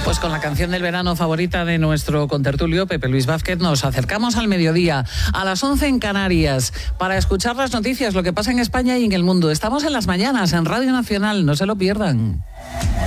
Pues con la canción del verano favorita de nuestro contertulio, Pepe Luis Vázquez, nos acercamos al mediodía, a las 11 en Canarias, para escuchar las noticias, lo que pasa en España y en el mundo. Estamos en las mañanas, en Radio Nacional, no se lo pierdan.